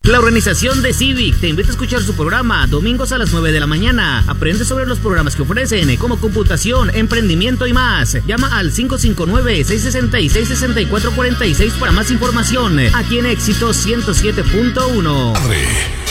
La organización de Civic te invita a escuchar su programa domingos a las 9 de la mañana. Aprende sobre los programas que ofrecen, como computación, emprendimiento y más. Llama al 559-666-6446 para más información. Aquí en Éxito 107.1.